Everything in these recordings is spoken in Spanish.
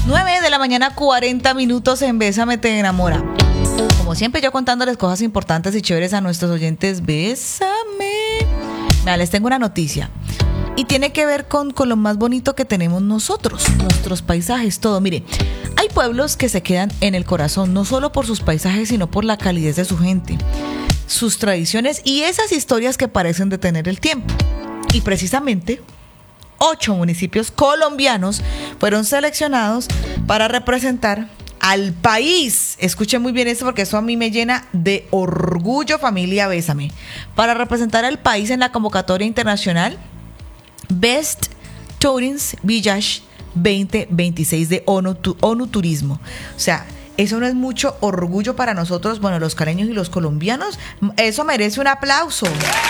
9 de la mañana, 40 minutos en Bésame Te Enamora. Como siempre, yo contándoles cosas importantes y chéveres a nuestros oyentes. Bésame. Mira, les tengo una noticia. Y tiene que ver con lo más bonito que tenemos nosotros, nuestros paisajes, todo. Mire, hay pueblos que se quedan en el corazón, no solo por sus paisajes, sino por la calidez de su gente, sus tradiciones y esas historias que parecen detener el tiempo. Y precisamente 8 municipios colombianos fueron seleccionados para representar al país. Escuchen muy bien esto porque eso a mí me llena de orgullo, familia Bésame. Para representar al país en la convocatoria internacional Best Tourist Village 2026 de ONU Turismo. O sea, eso no es mucho orgullo para nosotros, bueno, los caleños y los colombianos. Eso merece un aplauso.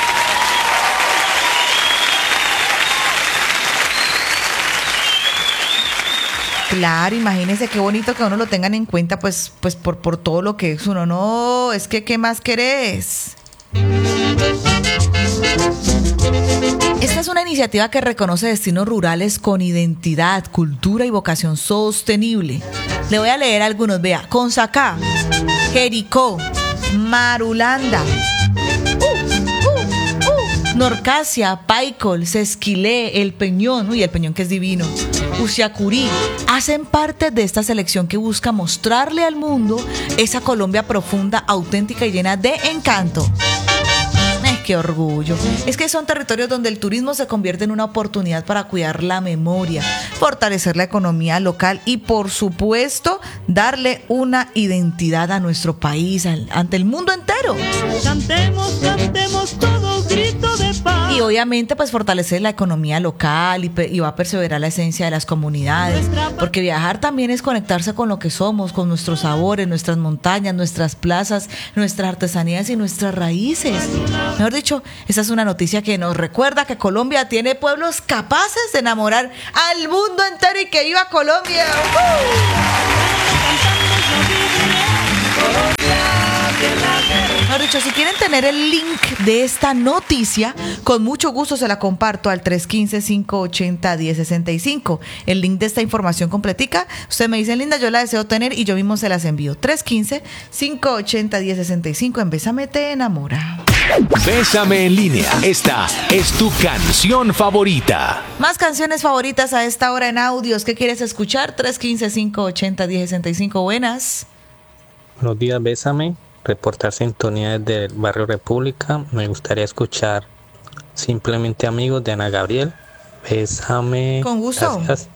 Claro, imagínense qué bonito que uno lo tengan en cuenta, pues por todo lo que es uno. No, es que ¿qué más querés? Esta es una iniciativa que reconoce destinos rurales con identidad, cultura y vocación sostenible. Le voy a leer algunos, vea. Consacá, Jericó, Marulanda, Norcasia, Paicol, Sesquilé, El Peñón, uy, El Peñón que es divino, Usiacurí, hacen parte de esta selección que busca mostrarle al mundo esa Colombia profunda, auténtica y llena de encanto. ¡Qué orgullo! Es que son territorios donde el turismo se convierte en una oportunidad para cuidar la memoria, fortalecer la economía local y, por supuesto, darle una identidad a nuestro país, ante el mundo entero. Cantemos, cantemos todo grito de paz. Y obviamente, pues fortalecer la economía local y va a perseverar la esencia de las comunidades, porque viajar también es conectarse con lo que somos, con nuestros sabores, nuestras montañas, nuestras plazas, nuestras artesanías y nuestras raíces. Mejor dicho, esa es una noticia que nos recuerda que Colombia tiene pueblos capaces de enamorar al mundo entero y que viva Colombia. Mejor dicho, si quieren tener el link de esta noticia, con mucho gusto se la comparto al 315-580-1065. El link de esta información completica, usted me dice, linda, yo la deseo tener y yo mismo se las envío. 315-580-1065 en Bésame Te Enamora. Bésame en línea. Esta es tu canción favorita. Más canciones favoritas a esta hora en audios. ¿Qué quieres escuchar? 315-580-1065. Buenas. Buenos días, Bésame. Reportar sintonía desde el barrio República. Me gustaría escuchar Simplemente Amigos de Ana Gabriel. Bésame. Con gusto. Gracias.